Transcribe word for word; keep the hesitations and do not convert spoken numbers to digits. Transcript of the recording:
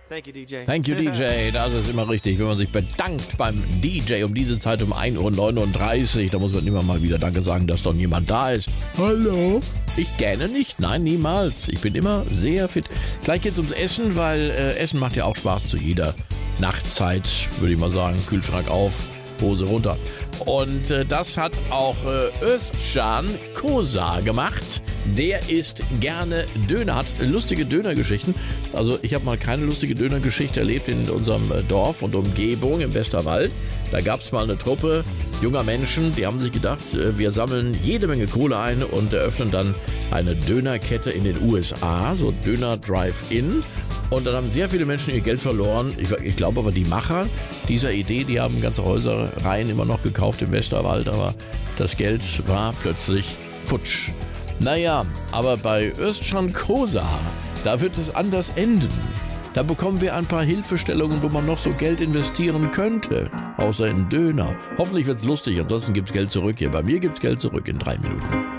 Thank you, D J. Thank you, D J. Das ist immer richtig, wenn man sich bedankt beim D J um diese Zeit um ein Uhr neununddreißig. Da muss man immer mal wieder Danke sagen, dass doch niemand da ist. Hallo? Ich gähne nicht, nein, niemals. Ich bin immer sehr fit. Gleich geht's ums Essen, weil äh, Essen macht ja auch Spaß zu jeder Nachtzeit, würde ich mal sagen. Kühlschrank auf, Hose runter. Und äh, das hat auch äh, Özcan Kosa gemacht. Der isst gerne Döner, hat lustige Dönergeschichten. Also ich habe mal keine lustige Dönergeschichte erlebt in unserem äh, Dorf und Umgebung im Westerwald. Da gab es mal eine Truppe junger Menschen, die haben sich gedacht, äh, wir sammeln jede Menge Kohle ein und eröffnen dann eine Dönerkette in den U S A, so Döner Drive-In. Und dann haben sehr viele Menschen ihr Geld verloren. Ich, ich glaube aber, die Macher dieser Idee, die haben ganze Häuserreihen immer noch gekauft im Westerwald, aber das Geld war plötzlich futsch. Naja, aber bei Özcan Kosa, da wird es anders enden. Da bekommen wir ein paar Hilfestellungen, wo man noch so Geld investieren könnte. Außer in Döner. Hoffentlich wird's lustig, ansonsten gibt's Geld zurück hier. Bei mir gibt's Geld zurück in drei Minuten.